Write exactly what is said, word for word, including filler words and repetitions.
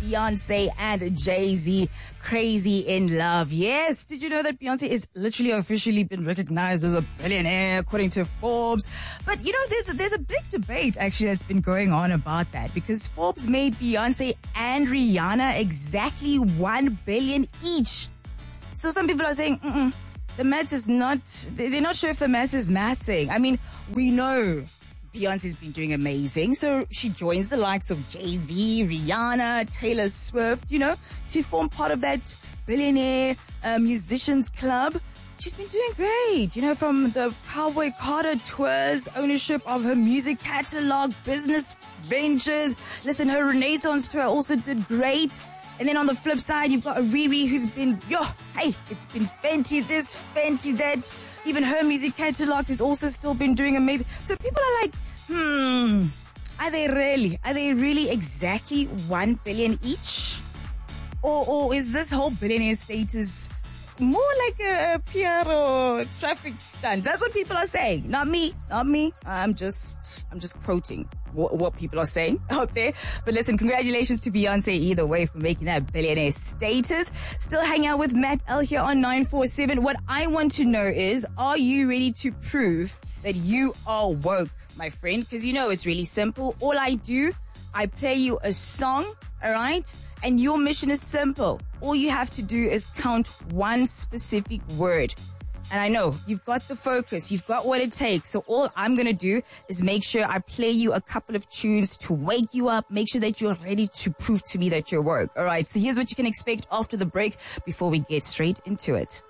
Beyonce and Jay-Z. Crazy in love. Yes. Did you know that Beyonce is literally officially been recognized as a billionaire according to Forbes? But you know, there's, there's a big debate actually that's been going on about that, because Forbes made Beyonce and Rihanna exactly one billion each. So some people are saying, mm-mm, the maths is not, they're not sure if the maths is mathing. I mean, we know Beyonce's been doing amazing. So she joins the likes of Jay-Z, Rihanna, Taylor Swift, you know, to form part of that billionaire uh, musicians club. She's been doing great, you know, from the Cowboy Carter tours, ownership of her music catalog, business ventures. Listen, her Renaissance tour also did great. And then on the flip side, you've got a Riri who's been, yo, hey, it's been Fenty this, Fenty that. Even her music catalog has also still been doing amazing. So people are like, hmm, are they really? Are they really exactly one billion each? Or, or is this whole billionaire status more like a, a P R or traffic stunt? That's what people are saying. Not me, not me. I'm just, I'm just quoting what, what people are saying out there. But listen, congratulations to Beyonce either way for making that billionaire status. Still hang out with Matt L here on nine four seven. What I want to know is, are you ready to prove that you are woke, my friend? Because you know it's really simple. All I do, I play you a song, all right? And your mission is simple. All you have to do is count one specific word. And I know you've got the focus. You've got what it takes. So all I'm going to do is make sure I play you a couple of tunes to wake you up. Make sure that you're ready to prove to me that you're woke. All right. So here's what you can expect after the break before we get straight into it.